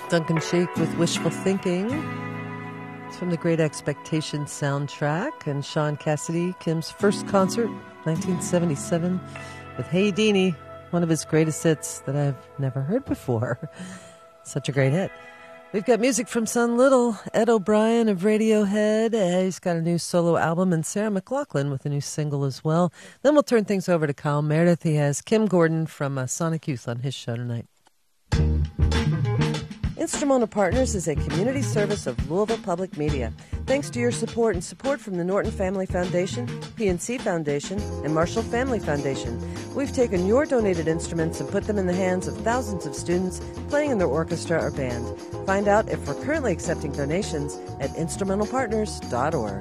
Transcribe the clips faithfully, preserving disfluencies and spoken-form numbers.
Duncan Sheik with Wishful Thinking. It's from the Great Expectations soundtrack, and Sean Cassidy, Kim's first concert, nineteen seventy-seven, with Hey Deanie, one of his greatest hits that I've never heard before. Such a great hit. We've got music from Son Little, Ed O'Brien of Radiohead. Uh, he's got a new solo album, and Sarah McLachlan with a new single as well. Then we'll turn things over to Kyle Meredith. He has Kim Gordon from uh, Sonic Youth on his show tonight. Instrumental Partners is a community service of Louisville Public Media. Thanks to your support and support from the Norton Family Foundation, P N C Foundation, and Marshall Family Foundation, we've taken your donated instruments and put them in the hands of thousands of students playing in their orchestra or band. Find out if we're currently accepting donations at instrumental partners dot org.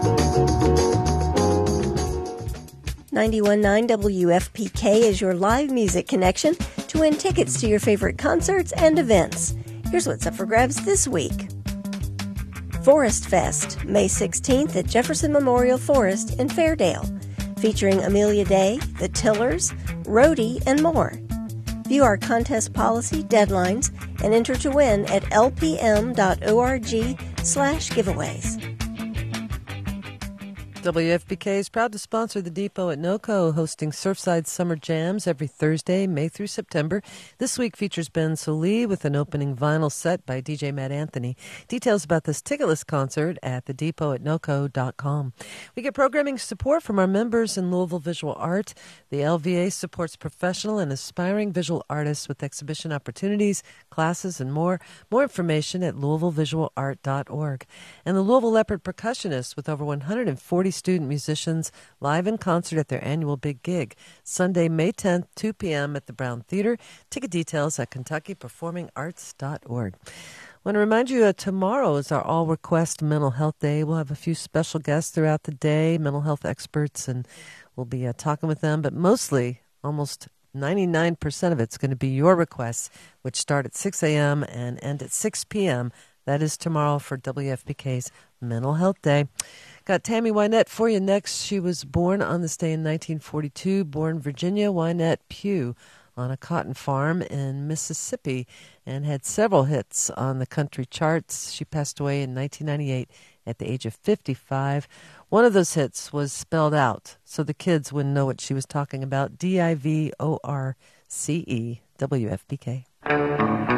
ninety-one point nine W F P K is your live music connection to win tickets to your favorite concerts and events. Here's what's up for grabs this week. Forest Fest, May sixteenth at Jefferson Memorial Forest in Fairdale, featuring Amelia Day, The Tillers, Rhodey, and more. View our contest policy, deadlines, and enter to win at l p m dot org slash giveaways. W F P K is proud to sponsor the Depot at NoCo, hosting Surfside Summer Jams every Thursday, May through September. This week features Ben Solee with an opening vinyl set by D J Matt Anthony. Details about this ticketless concert at the depot at noco dot com. We get programming support from our members in Louisville Visual Art. The L V A supports professional and aspiring visual artists with exhibition opportunities, classes, and more. More information at louisville visual art dot org. And the Louisville Leopard Percussionists, with over one hundred forty student musicians, live in concert at their annual big gig, Sunday, May tenth, two p.m. at the Brown Theater. Ticket details at kentucky performing arts dot org. I want to remind you that tomorrow is our all-request Mental Health Day. We'll have a few special guests throughout the day, mental health experts, and we'll be uh, talking with them, but mostly, almost ninety-nine percent of it's going to be your requests, which start at six a.m. and end at six p.m. That is tomorrow for W F P K's Mental Health Day. Got Tammy Wynette for you next. She was born on this day in nineteen forty-two, born Virginia Wynette Pugh on a cotton farm in Mississippi, and had several hits on the country charts. She passed away in nineteen ninety-eight at the age of fifty-five. One of those hits was spelled out, so the kids wouldn't know what she was talking about. D I V O R C E, W F P K.